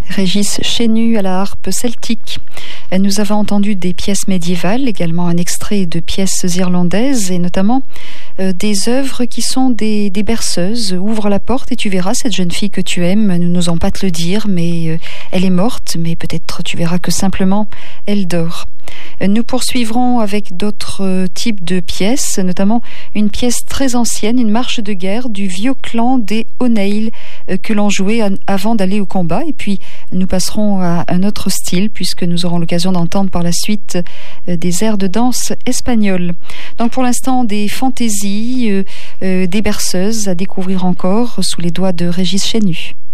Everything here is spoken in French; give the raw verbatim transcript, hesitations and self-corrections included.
Régis Chenu à la harpe celtique. Nous avons entendu des pièces médiévales, également un extrait de pièces irlandaises et notamment euh, des œuvres qui sont des, des berceuses. Ouvre la porte et tu verras cette jeune fille que tu aimes. Nous n'osons pas te le dire, mais euh, elle est morte, mais peut-être tu verras que simplement elle dort. Nous poursuivrons avec d'autres types de pièces, notamment une pièce très ancienne, une marche de guerre du vieux clan des O'Neill que l'on jouait avant d'aller au combat. Et puis nous passerons à un autre style puisque nous aurons l'occasion d'entendre par la suite des airs de danse espagnols. Donc pour l'instant des fantaisies, des berceuses à découvrir encore sous les doigts de Régis Chenu.